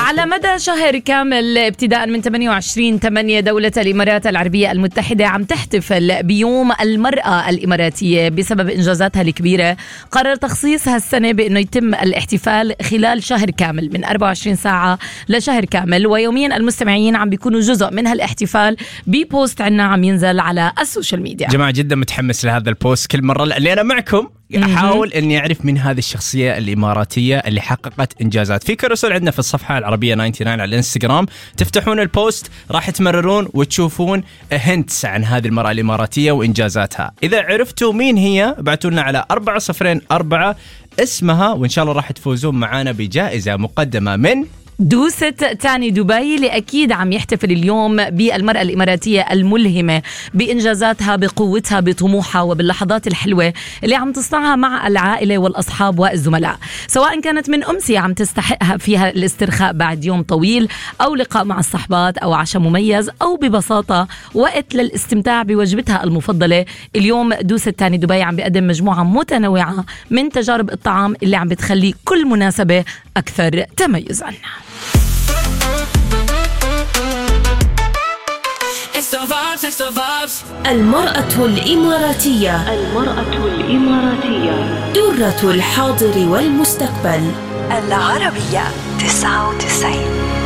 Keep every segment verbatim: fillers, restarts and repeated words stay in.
على مدى شهر كامل ابتداء من ثمانية وعشرين ثمانية دولة الإمارات العربية المتحدة عم تحتفل بيوم المرأة الإماراتية بسبب إنجازاتها الكبيرة. قرر تخصيص هالسنة بأنه يتم الاحتفال خلال شهر كامل من أربعة وعشرين ساعة لشهر كامل، ويوميا المستمعين عم بيكونوا جزء من هالاحتفال ببوست عنا عم ينزل على السوشيال ميديا. جماعة جدا متحمس لهذا البوست كل مرة لأني أنا معكم أحاول أني أعرف من هذه الشخصية الإماراتية اللي حققت إنجازات. في كروسل عندنا في الصفحة العربية تسعة وتسعين على الإنستغرام، تفتحون البوست راح تمررون وتشوفون هنتس عن هذه المرأة الإماراتية وإنجازاتها. إذا عرفتوا مين هي بعتوا لنا على أربعة صفرين أربعة اسمها، وإن شاء الله راح تفوزون معنا بجائزة مقدمة من دوسة تاني دبي، اللي أكيد عم يحتفل اليوم بالمرأة الإماراتية الملهمة بإنجازاتها، بقوتها، بطموحها، وباللحظات الحلوة اللي عم تصنعها مع العائلة والأصحاب والزملاء، سواء كانت من أمسية عم تستحقها فيها الاسترخاء بعد يوم طويل، أو لقاء مع الصحبات، أو عشاء مميز، أو ببساطة وقت للاستمتاع بوجبتها المفضلة. اليوم دوسة تاني دبي عم بيقدم مجموعة متنوعة من تجارب الطعام اللي عم بتخلي كل مناسبة أكثر تميزاً. المرأة الإماراتية المرأة الإماراتية درة الحاضر والمستقبل. العربية تسعة وتسعين.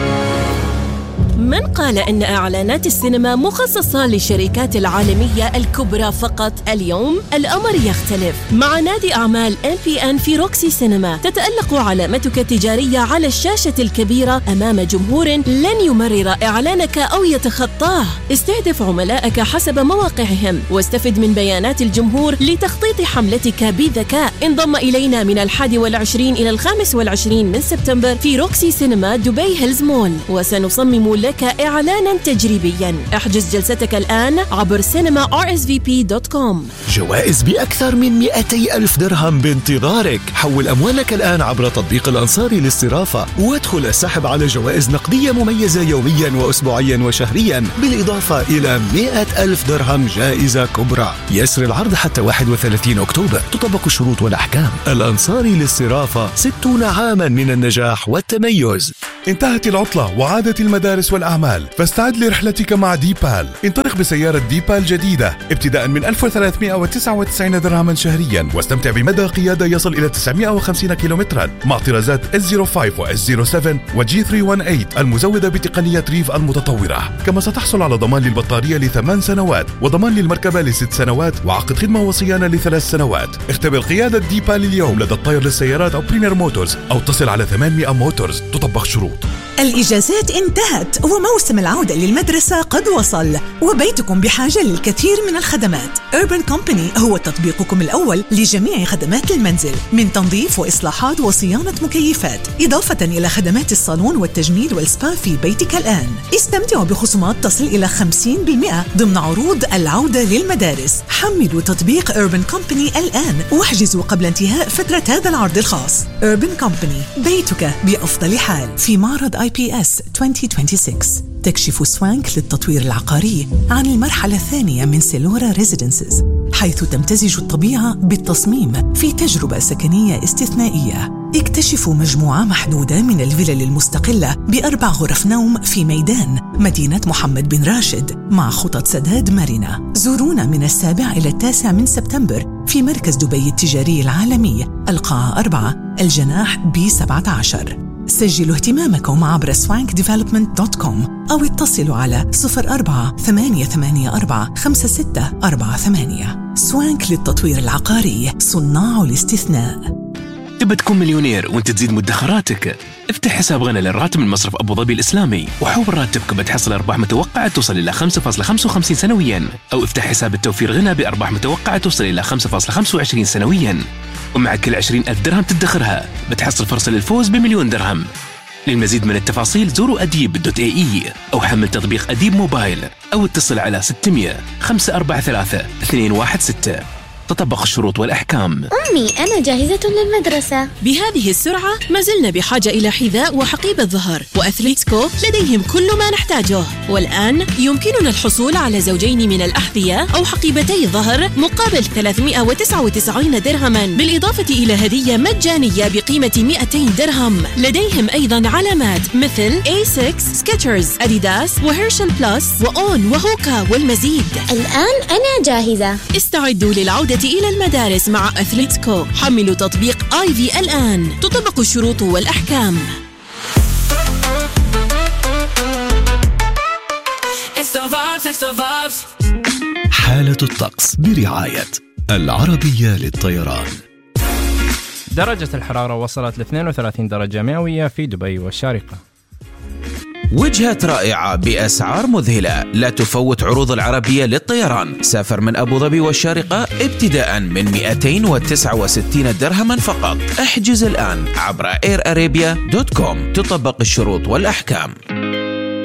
من قال إن إعلانات السينما مخصصة للشركات العالمية الكبرى فقط؟ اليوم الأمر يختلف. مع نادي أعمال إم بي إن في روكسي سينما تتألق علامتك التجارية على الشاشة الكبيرة أمام جمهور لن يمرر إعلانك أو يتخطاه. استهدف عملائك حسب مواقعهم واستفد من بيانات الجمهور لتخطيط حملتك بذكاء. انضم إلينا من الحادي والعشرين إلى الخامس والعشرين من سبتمبر في روكسي سينما دبي هيلز مول، وسنصمم لك إعلانا تجريبيا. احجز جلستك الآن عبر سينما آر إس في بي دوت كوم. جوائز بأكثر من مئتي ألف درهم بانتظارك. حول أموالك الآن عبر تطبيق الأنصاري للصرافة، وادخل السحب على جوائز نقدية مميزة يوميا وأسبوعيا وشهريا، بالإضافة إلى مئة ألف درهم جائزة كبرى. يسر العرض حتى واحد وثلاثين أكتوبر. تطبق الشروط والأحكام. الأنصاري للصرافة، ستون عاما من النجاح والتميز. انتهت العطلة وعادت المدارس والأعمال، فاستعد لرحلتك مع ديبال. انطلق بسيارة ديبال جديدة ابتداء من ألف وثلاثمئة وتسعة وتسعين درهما شهريا، واستمتع بمدى قيادة يصل إلى تسعمئة وخمسين كيلومترا مع طرازات إس صفر خمسة و إس صفر سبعة وجي ثلاثمئة وثمانية المزودة بتقنية ريف المتطورة. كما ستحصل على ضمان للبطارية لثمان سنوات، وضمان للمركبة لست سنوات، وعقد خدمة وصيانة لثلاث سنوات. اختبر قيادة ديبال اليوم لدى الطير للسيارات أو برينر موتورز، أو اتصل على ثمانمئة موتورز. تطبق شروط. الإجازات انتهت وموسم العودة للمدرسة قد وصل، وبيتكم بحاجة للكثير من الخدمات. Urban Company هو تطبيقكم الأول لجميع خدمات المنزل، من تنظيف وإصلاحات وصيانة مكيفات، إضافة إلى خدمات الصالون والتجميل والسبا في بيتك الآن. استمتعوا بخصومات تصل إلى خمسين بالمئة ضمن عروض العودة للمدارس. حملوا تطبيق Urban Company الآن واحجزوا قبل انتهاء فترة هذا العرض الخاص. Urban Company، بيتك بأفضل حال. في معرض آي بي إس ألفين وستة وعشرين تكشف سوانك للتطوير العقاري عن المرحلة الثانية من سيلورا ريزيدنسز، حيث تمتزج الطبيعة بالتصميم في تجربة سكنية استثنائية. اكتشفوا مجموعة محدودة من الفلل المستقلة بأربع غرف نوم في ميدان مدينة محمد بن راشد مع خطط سداد مرنة. زورونا من السابع إلى التاسع من سبتمبر في مركز دبي التجاري العالمي، القاعة أربعة، الجناح بي سبعة عشر. سجلوا اهتمامكم عبر سوانك ديفلوبمنت دوت كوم أو اتصلوا على صفر أربعة ثمانية ثمانية أربعة خمسة ستة أربعة ثمانية. سوانك للتطوير العقاري، صناع الاستثناء. تبى تكون مليونير وانت تزيد مدخراتك؟ افتح حساب غنى للراتب من مصرف أبو ظبي الإسلامي، وحول راتبك بتحصل أرباح متوقعة توصل إلى خمسة فاصلة خمسة وخمسين سنويا، أو افتح حساب التوفير غنى بأرباح متوقعة توصل إلى خمسة فاصلة خمسة وعشرين سنويا، ومع كل عشرين ألف درهم تدخرها بتحصل فرصة للفوز بمليون درهم. للمزيد من التفاصيل زوروا أديب دوت إيه إي أو حمل تطبيق أديب موبايل، أو اتصل على ستمئة خمسة أربعة ثلاثة اثنين واحد ستة. تطبق الشروط والأحكام. أمي أنا جاهزة للمدرسة. بهذه السرعة ما زلنا بحاجة إلى حذاء وحقيبة ظهر، وأثليتسكو لديهم كل ما نحتاجه. والآن يمكننا الحصول على زوجين من الأحذية أو حقيبتي ظهر مقابل ثلاثمائة وتسعة وتسعين درهما، بالإضافة إلى هدية مجانية بقيمة مئتين درهم. لديهم أيضا علامات مثل إيه ستة، سكيتشرز، أديداس، وهيرشل بلس، وأون، وهوكا، والمزيد. الآن أنا جاهزة. استعدوا للعودة إلى المدارس مع أثليتسكو. حملوا تطبيق آي في الآن. تطبق الشروط والأحكام. حالة الطقس برعاية العربية للطيران. درجة الحرارة وصلت ل اثنين وثلاثين درجة مئوية في دبي والشارقة. وجهة رائعة بأسعار مذهلة. لا تفوت عروض العربية للطيران. سافر من أبو ظبي والشارقة ابتداء من مئتين وتسعة وستين درهما فقط. احجز الآن عبر اير ارابيا دوت كوم. تطبق الشروط والأحكام.